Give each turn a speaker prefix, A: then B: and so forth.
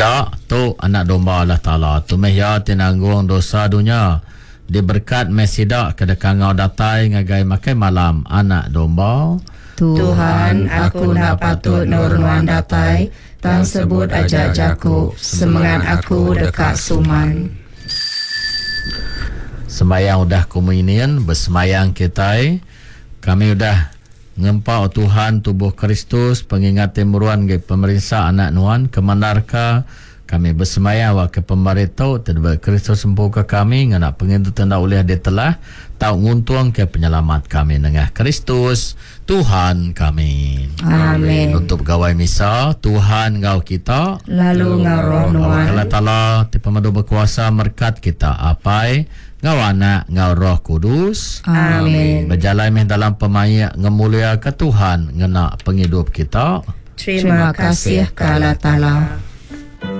A: Dak tu anak domba Allah Ta'ala. Tu mehya tinanggung dosa dunia. Diberkat mesidak kedekangau datai ngagai makai malam anak domba.
B: Tuhan, aku nak patut nurnuan datai, tang sebut ajak jaku, semangat aku dekat suman.
A: Sembayang udah komunian, bersemayang kita. Kami udah ngempau Tuhan tubuh Kristus, pengingat timuruan ke pemerintah anak nuan, kemanarka kami bersemayang wa ke pemberitahu terdapat Kristus sembuh ke kami ngana pengintu tanda oleh dia telah tahu nguntuang ke penyelamat kami dengan Kristus Tuhan kami.
B: Amin.
A: Untuk gawai misa Tuhan ngau kita
B: Lalu ngau roh nuan.
A: Allah Ta'ala ti pemadu berkuasa merkat kita apai ngau anak ngau roh kudus.
B: Amin.
A: Berjalan meh dalam pemaya ngemulia ke Tuhan ngena penghidup kita.
B: Terima kasih ke Allah Ta'ala.